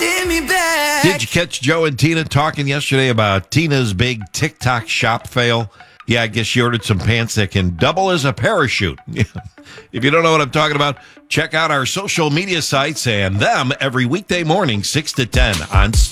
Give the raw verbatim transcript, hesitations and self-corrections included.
holding me back. Did you catch Joe and Tina talking yesterday about Tina's big TikTok shop fail? Yeah, I guess she ordered some pants that can double as a parachute. If you don't know what I'm talking about, check out our social media sites and them every weekday morning, six to ten on Star.